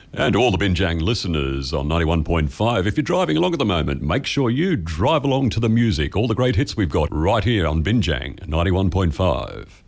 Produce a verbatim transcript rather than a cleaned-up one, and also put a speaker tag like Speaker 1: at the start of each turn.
Speaker 1: And to all the Binjang listeners on ninety-one point five, if you're driving along at the moment, make sure you drive along to the music. All the great hits we've got right here on Binjang ninety-one point five.